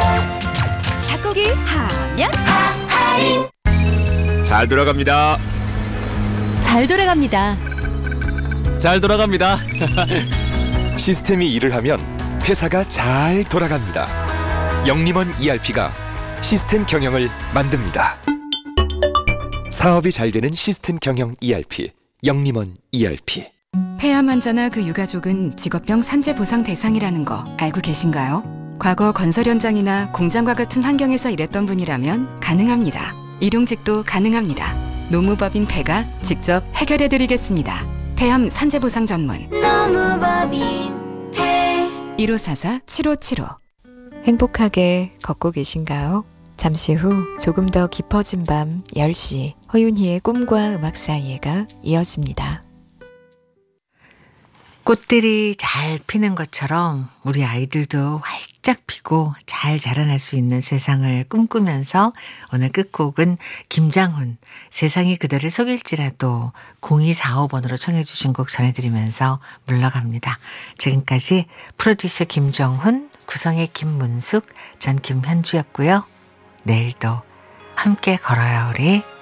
닭고기 하면 잘 돌아갑니다. 잘 돌아갑니다. 잘 돌아갑니다. 시스템이 일을 하면 회사가 잘 돌아갑니다. 영림원 ERP가 시스템 경영을 만듭니다. 사업이 잘 되는 시스템 경영 ERP, 영림원 ERP. 폐암 환자나 그 유가족은 직업병 산재 보상 대상이라는 거 알고 계신가요? 과거 건설 현장이나 공장과 같은 환경에서 일했던 분이라면 가능합니다. 일용직도 가능합니다. 노무법인 폐가 직접 해결해드리겠습니다. 폐암 산재 보상 전문 노무법인 폐 1544-7575. 행복하게 걷고 계신가요? 잠시 후 조금 더 깊어진 밤 10시 허윤희의 꿈과 음악 사이에가 이어집니다. 꽃들이 잘 피는 것처럼 우리 아이들도 활짝 피고 잘 자라날 수 있는 세상을 꿈꾸면서 오늘 끝곡은 김장훈 세상이 그대를 속일지라도 0245번으로 청해 주신 곡 전해드리면서 물러갑니다. 지금까지 프로듀서 김정훈, 구성의 김문숙, 전 김현주였고요. 내일도 함께 걸어요 우리.